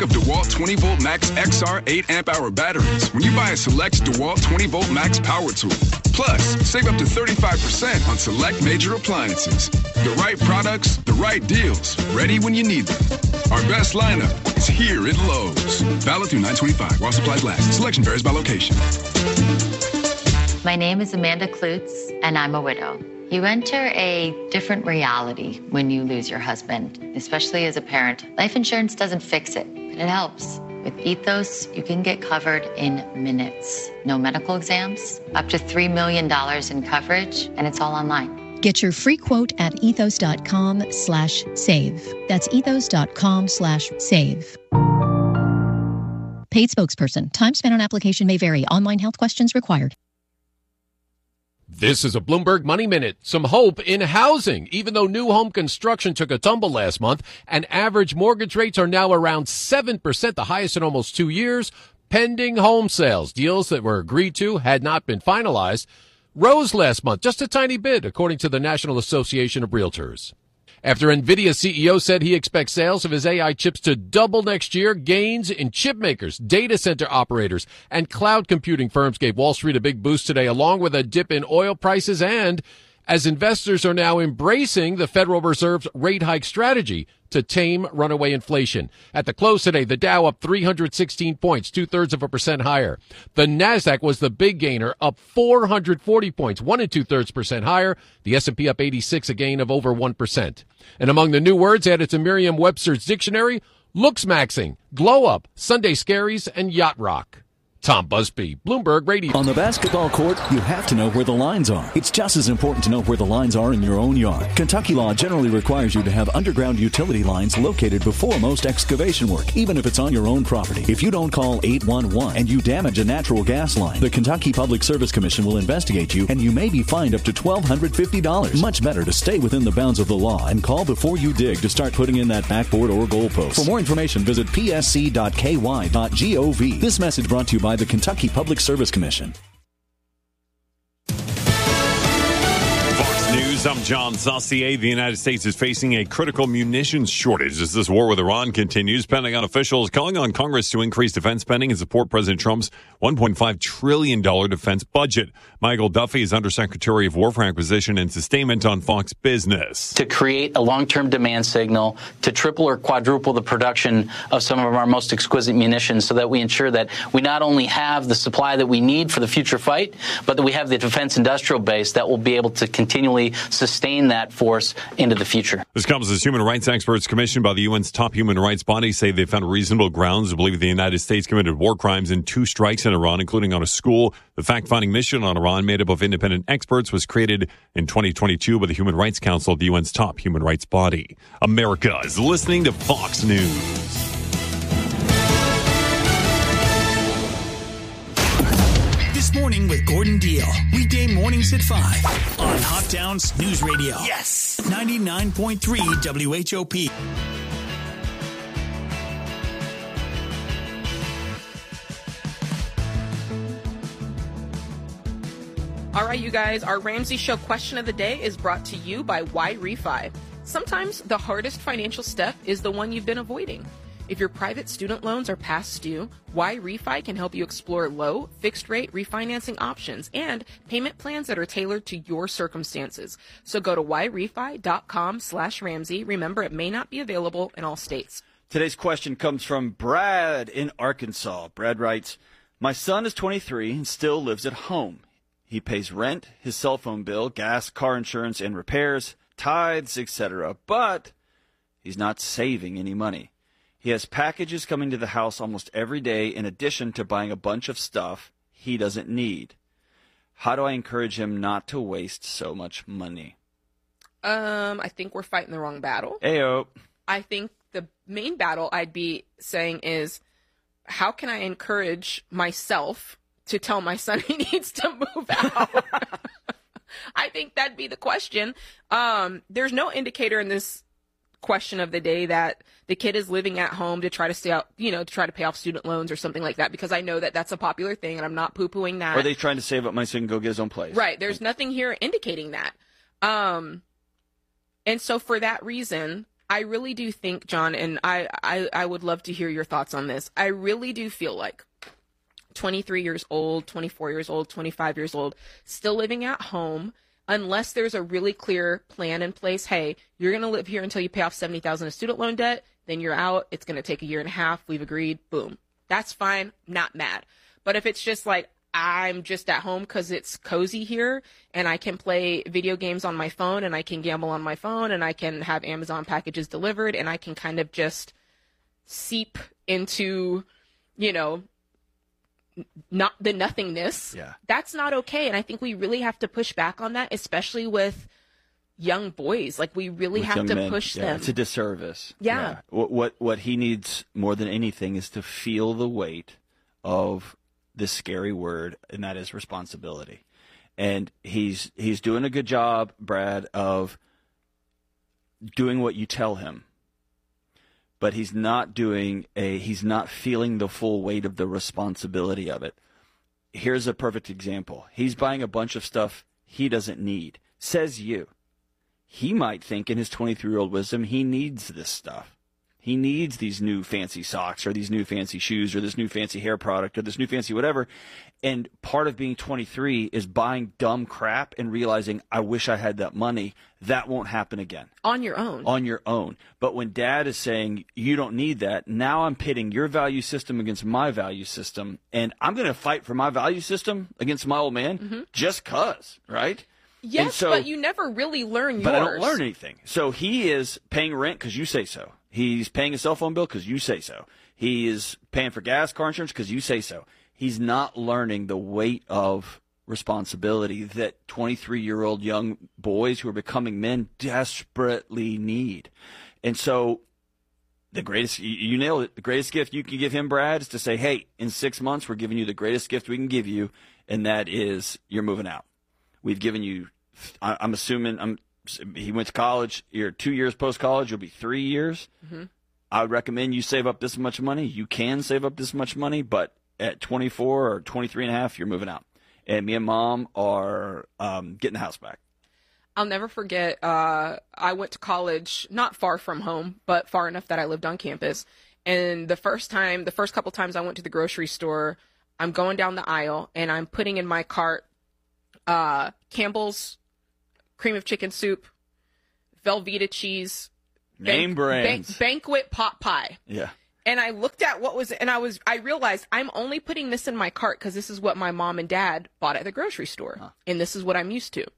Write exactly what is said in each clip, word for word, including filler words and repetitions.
of DeWalt twenty volt Max X R eight amp hour batteries when you buy a select DeWalt twenty volt Max power tool. Plus, save up to thirty-five percent on select major appliances. The right products, the right deals, ready when you need them. Our best lineup is here at Lowe's. Valid through nine twenty-five while supplies last. Selection varies by location. My name is Amanda Klutz, and I'm a widow. You enter a different reality when you lose your husband, especially as a parent. Life insurance doesn't fix it, but it helps. With Ethos, you can get covered in minutes. No medical exams, up to three million dollars in coverage, and it's all online. Get your free quote at ethos.com slash save. That's ethos.com slash save. Paid spokesperson. Time spent on application may vary. Online health questions required. This is a Bloomberg Money Minute. Some hope in housing. Even though new home construction took a tumble last month and average mortgage rates are now around seven percent, the highest in almost two years, pending home sales, deals that were agreed to had not been finalized, rose last month just a tiny bit, according to the National Association of Realtors. After NVIDIA C E O said he expects sales of his A I chips to double next year, gains in chip makers, data center operators, and cloud computing firms gave Wall Street a big boost today, along with a dip in oil prices, and as investors are now embracing the Federal Reserve's rate hike strategy to tame runaway inflation. At the close today, the Dow up three hundred sixteen points, two-thirds of a percent higher. The Nasdaq was the big gainer, up four hundred forty points, one and two-thirds percent higher. The S and P up eighty-six, a gain of over one percent. And among the new words added to Merriam-Webster's dictionary, looks maxing, glow up, Sunday scaries, and yacht rock. Tom Busby, Bloomberg Radio. On the basketball court, you have to know where the lines are. It's just as important to know where the lines are in your own yard. Kentucky law generally requires you to have underground utility lines located before most excavation work, even if it's on your own property. If you don't call eight one one and you damage a natural gas line, the Kentucky Public Service Commission will investigate you, and you may be fined up to one thousand two hundred fifty dollars. Much better to stay within the bounds of the law and call before you dig to start putting in that backboard or goalpost. For more information, visit p s c dot k y dot gov. This message brought to you by the Kentucky Public Service Commission. Fox News, I'm John Saucier. The United States is facing a critical munitions shortage as this war with Iran continues. Pentagon officials calling on Congress to increase defense spending and support President Trump's one point five trillion dollars defense budget. Michael Duffy is Undersecretary of War for Acquisition and Sustainment on Fox Business. To create a long-term demand signal to triple or quadruple the production of some of our most exquisite munitions so that we ensure that we not only have the supply that we need for the future fight, but that we have the defense industrial base that will be able to continually sustain that force into the future. This comes as human rights experts commissioned by the U N's top human rights body say they found reasonable grounds to believe the United States committed war crimes in two strikes in Iran, including on a school. The fact-finding mission on Iran, made up of independent experts, was created in twenty twenty-two by the Human Rights Council, the U N's top human rights body. America is listening to Fox News. This Morning with Gordon Deal. Weekday mornings at five on Hot Downs News Radio. Yes. ninety-nine point three W H O P. All right, you guys, our Ramsey Show question of the day is brought to you by Y-Refi. Sometimes the hardest financial step is the one you've been avoiding. If your private student loans are past due, Y-Refi can help you explore low, fixed-rate refinancing options and payment plans that are tailored to your circumstances. So go to yrefi.com slash Ramsey. Remember, it may not be available in all states. Today's question comes from Brad in Arkansas. Brad writes, my son is twenty-three and still lives at home. He pays rent, his cell phone bill, gas, car insurance, and repairs, tithes, et cetera. But he's not saving any money. He has packages coming to the house almost every day in addition to buying a bunch of stuff he doesn't need. How do I encourage him not to waste so much money? Um, I think we're fighting the wrong battle. Ayo. I think the main battle I'd be saying is, how can I encourage myself to tell my son he needs to move out? I think that'd be the question. Um, there's no indicator in this question of the day that the kid is living at home to try to stay out, you know, to try to pay off student loans or something like that, because I know that that's a popular thing and I'm not poo-pooing that. Or are they trying to save up money so he can go get his own place? Right. There's nothing here indicating that. Um, and so for that reason, I really do think, John, and I, I, I would love to hear your thoughts on this. I really do feel like twenty-three years old, twenty-four years old, twenty-five years old, still living at home, unless there's a really clear plan in place. Hey, you're going to live here until you pay off seventy thousand dollars of student loan debt. Then you're out. It's going to take a year and a half. We've agreed. Boom. That's fine. Not mad. But if it's just like, I'm just at home because it's cozy here and I can play video games on my phone and I can gamble on my phone and I can have Amazon packages delivered and I can kind of just seep into, you know, not the nothingness. Yeah. That's not okay. And I think we really have to push back on that, especially with young boys. Like, we really With have young to men. push yeah, them. It's a disservice. Yeah. What, what what he needs more than anything is to feel the weight of this scary word, and that is responsibility. And he's he's doing a good job, Brad, of doing what you tell him. But he's not doing a he's not feeling the full weight of the responsibility of it. Here's a perfect example. He's buying a bunch of stuff he doesn't need. Says you. He might think in his twenty-three-year-old wisdom he needs this stuff. He needs these new fancy socks or these new fancy shoes or this new fancy hair product or this new fancy whatever. And part of being twenty-three is buying dumb crap and realizing, I wish I had that money. That won't happen again. On your own. On your own. But when Dad is saying, you don't need that, now I'm pitting your value system against my value system. And I'm going to fight for my value system against my old man Mm-hmm. just because, right? Yes, And so- but you never really learn yours. But I don't learn anything. So he is paying rent because you say so. He's paying a cell phone bill because you say so. He is paying for gas, car insurance because you say so. He's not learning the weight of responsibility that twenty-three-year-old young boys who are becoming men desperately need. And so the greatest, you, you nailed it, the greatest gift you can give him, Brad, is to say, hey, in six months we're giving you the greatest gift we can give you, and that is you're moving out. We've given you, I, I'm assuming, I'm he went to college. You're two years post-college. You'll be three years. Mm-hmm. I would recommend you save up this much money. You can save up this much money, but at twenty-four or twenty-three and a half, you're moving out. And me and Mom are um, getting the house back. I'll never forget, uh, I went to college not far from home, but far enough that I lived on campus. And the first time, the first couple times I went to the grocery store, I'm going down the aisle and I'm putting in my cart uh, Campbell's cream of chicken soup, Velveeta cheese, Name bank, brands. Bank, banquet pot pie. Yeah. And I looked at what was, and I was, I realized I'm only putting this in my cart because this is what my mom and dad bought at the grocery store. Huh. And this is what I'm used to.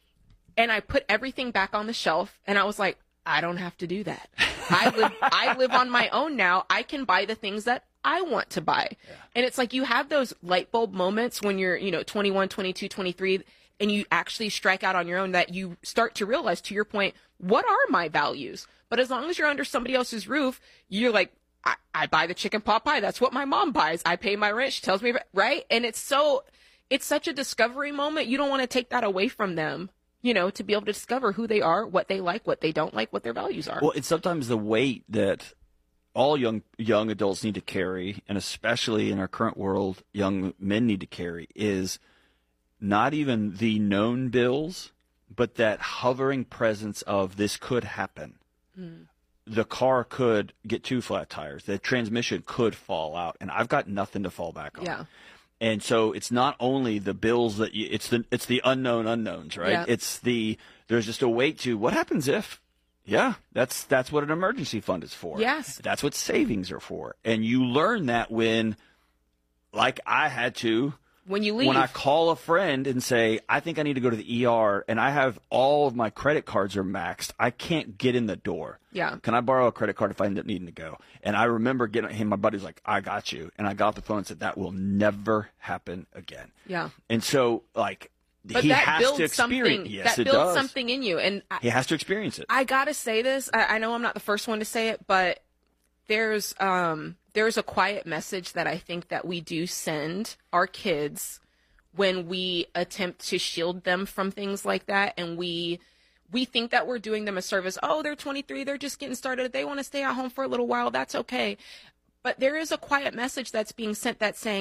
And I put everything back on the shelf and I was like, I don't have to do that. I live, I live on my own now. I can buy the things that I want to buy. Yeah. And it's like you have those light bulb moments when you're, you know, twenty-one, twenty-two, twenty-three, and you actually strike out on your own that you start to realize, to your point, what are my values? But as long as you're under somebody else's roof, you're like, I, I buy the chicken pot pie. That's what my mom buys. I pay my rent. She tells me, right? And it's so, it's such a discovery moment. You don't want to take that away from them, you know, to be able to discover who they are, what they like, what they don't like, what their values are. Well, it's sometimes the weight that all young young adults need to carry, and especially in our current world, young men need to carry, is not even the known bills, but that hovering presence of this could happen. Mm. The car could get two flat tires. The transmission could fall out, and I've got nothing to fall back on. Yeah. And so it's not only the bills that you, it's the it's the unknown unknowns, right? Yeah. It's the there's just a weight to what happens if. Yeah, that's that's what an emergency fund is for. Yes. That's what savings are for. And you learn that when, like I had to, when you leave. When I call a friend and say, I think I need to go to the E R and I have all of my credit cards are maxed. I can't get in the door. Yeah. Can I borrow a credit card if I end up needing to go? And I remember getting him, my buddy's like, I got you. And I got off the phone and said, that will never happen again. Yeah. And so, like, but he that has builds to experience something. Yes, that it builds does. something in you, and I, he has to experience it. I gotta say this. I, I know I'm not the first one to say it, but there's um there's a quiet message that I think that we do send our kids when we attempt to shield them from things like that, and we we think that we're doing them a service. Oh, they're twenty-three. They're just getting started. If they want to stay at home for a little while, that's okay. But there is a quiet message that's being sent that's saying,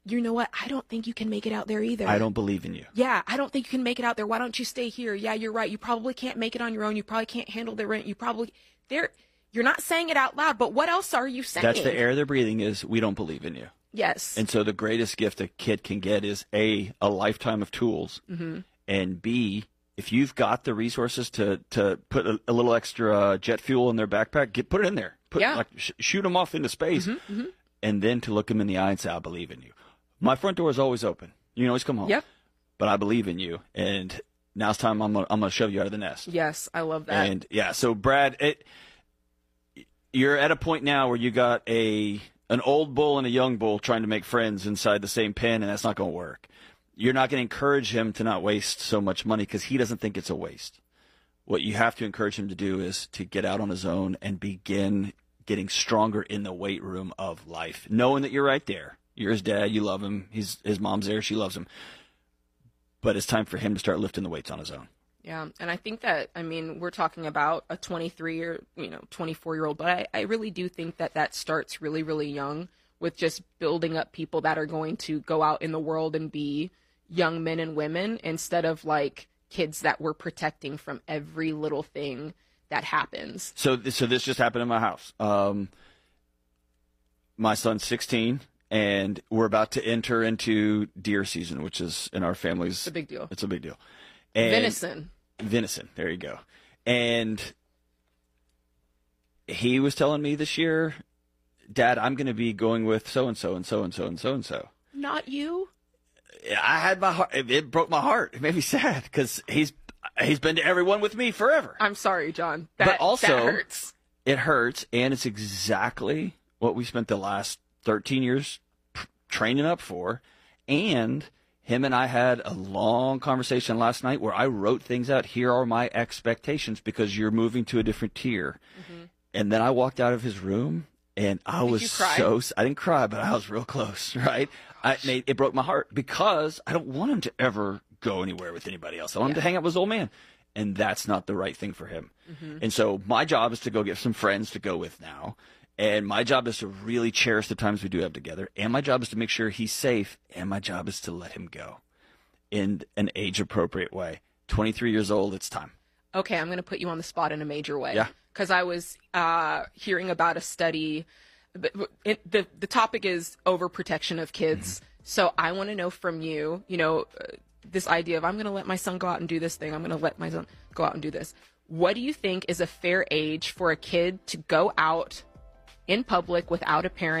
you know what? I don't think you can make it out there either. I don't believe in you. Yeah, I don't think you can make it out there. Why don't you stay here? Yeah, you're right. You probably can't make it on your own. You probably can't handle the rent. You probably, there, you're not saying it out loud, but what else are you saying? That's the air they're breathing is, we don't believe in you. Yes. And so the greatest gift a kid can get is A, a lifetime of tools, mm-hmm. and B, if you've got the resources to, to put a, a little extra jet fuel in their backpack, get put it in there. Put, yeah. like, sh- shoot them off into space, mm-hmm, mm-hmm. and then to look them in the eye and say, I believe in you. My front door is always open. You can always come home. Yep. But I believe in you, and now it's time I'm gonna, I'm gonna shove you out of the nest. Yes, I love that. And yeah, so Brad, it, you're at a point now where you got a an old bull and a young bull trying to make friends inside the same pen, and that's not going to work. You're not going to encourage him to not waste so much money because he doesn't think it's a waste. What you have to encourage him to do is to get out on his own and begin getting stronger in the weight room of life, knowing that you're right there. You're his dad. You love him. He's, his mom's there. She loves him. But it's time for him to start lifting the weights on his own. Yeah, and I think that, I mean, we're talking about a twenty-three or, you know, twenty-four-year-old, but I, I really do think that that starts really, really young with just building up people that are going to go out in the world and be young men and women instead of, like, kids that we're protecting from every little thing that happens. So, so this just happened in my house. Um, my son's sixteen, and we're about to enter into deer season, which is in our family's. It's a big deal. It's a big deal. And venison. Venison. There you go. And he was telling me this year, Dad, I'm going to be going with so and so and so and so and so and so. Not you. I had my heart. It broke my heart. It made me sad because he's he's been to everyone with me forever. I'm sorry, John. That, but also, that hurts. It hurts, and it's exactly what we spent the last thirteen years p- training up for. And him and I had a long conversation last night where I wrote things out. Here are my expectations because you're moving to a different tier. Mm-hmm. And then I walked out of his room, and I Did was you cry? so – I didn't cry, but I was real close, right? I, it, it broke my heart because I don't want him to ever go anywhere with anybody else. I want yeah. him to hang out with his old man, and that's not the right thing for him. Mm-hmm. And so my job is to go get some friends to go with now. And my job is to really cherish the times we do have together. And my job is to make sure he's safe. And my job is to let him go in an age-appropriate way. twenty-three years old, it's time. Okay, I'm going to put you on the spot in a major way. Yeah. Because I was uh, hearing about a study. It, the, the topic is overprotection of kids. Mm-hmm. So I want to know from you, you know, uh, this idea of I'm going to let my son go out and do this thing. I'm going to let my son go out and do this. What do you think is a fair age for a kid to go out in public without a parent